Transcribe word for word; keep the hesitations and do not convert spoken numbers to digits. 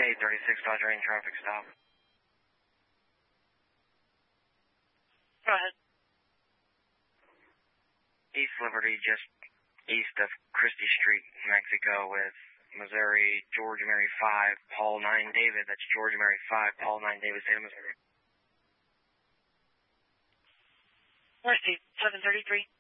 eight thirty-six Dodge Rain traffic stop. Go ahead. East Liberty, just east of Christie Street, Mexico, with Missouri, Georgia Mary five, Paul nine David. That's Georgia Mary five, Paul nine David, state of Missouri. Mercy, seven thirty-three.